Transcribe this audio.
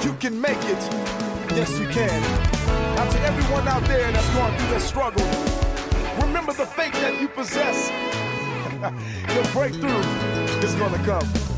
you can make it. Yes, you can. Now to everyone out there that's going through the struggle, remember the faith that you possess. Your breakthrough is gonna come.